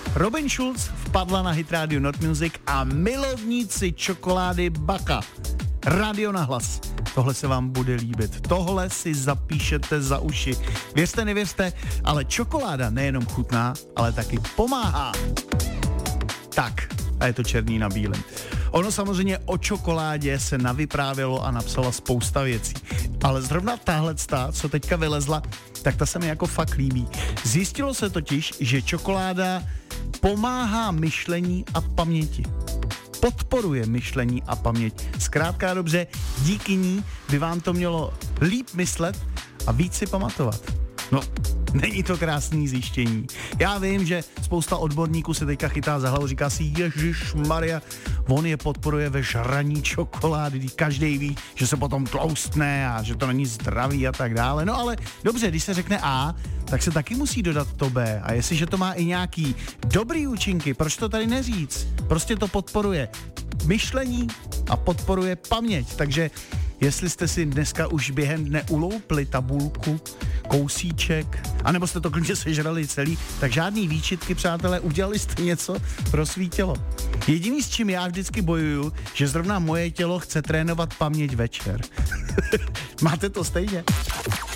Robin Schulz vpadla na hit rádio Not Music a milovníci čokolády Baka. Radio na hlas. Tohle se vám bude líbit. Tohle si zapíšete za uši. Věřte, nevěřte, ale čokoláda nejenom chutná, ale taky pomáhá. Tak, a je to černý na bílém. Ono samozřejmě o čokoládě se navyprávělo a napsala spousta věcí. Ale zrovna tahleta, co teďka vylezla, tak ta se mi jako fakt líbí. Zjistilo se totiž, že čokoláda pomáhá myšlení a paměti. Podporuje myšlení a paměť. Zkrátka dobře, díky ní by vám to mělo líp myslet a víc si pamatovat. No, není to krásný zjištění. Já vím, že spousta odborníků se teďka chytá za hlavu, říká si, ježišmarja, on je podporuje ve žraní čokolády, každý ví, že se potom tloustne a že to není zdravý a tak dále. No ale dobře, když se řekne A, tak se taky musí dodat to B. A jestliže to má i nějaký dobrý účinky, proč to tady neříct? Prostě to podporuje myšlení a podporuje paměť. Takže jestli jste si dneska už během dne uloupli tabulku, kousíček, anebo jste to klidně sežrali celý, tak žádný výčitky, přátelé, udělali jste něco pro svý tělo. Jediný, s čím já vždycky bojuju, že zrovna moje tělo chce trénovat paměť večer. Máte to stejně?